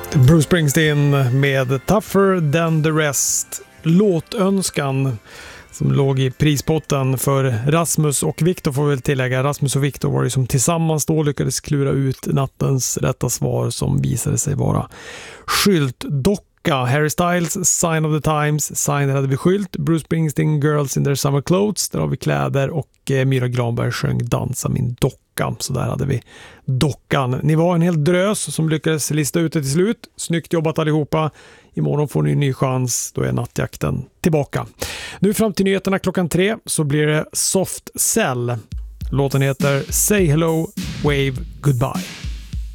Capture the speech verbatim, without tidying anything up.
Bruce Springsteen med Tougher Than The Rest. Låtönskan som låg i prispotten för Rasmus och Viktor, får väl tillägga. Rasmus och Viktor var ju som tillsammans då lyckades klura ut nattens rätta svar, som visade sig vara skyltdocka. Harry Styles, Sign of the Times. Sign hade vi skylt. Bruce Springsteen, Girls in Their Summer Clothes. Där har vi kläder. Och eh, Myra Granberg sjöng Dansa min docka. Så där hade vi dockan. Ni var en hel drös som lyckades lista ut det till slut. Snyggt jobbat allihopa. Imorgon får ni en ny chans. Då är nattjakten tillbaka. Nu fram till nyheterna klockan tre så blir det Soft Cell. Låten heter Say Hello, Wave Goodbye.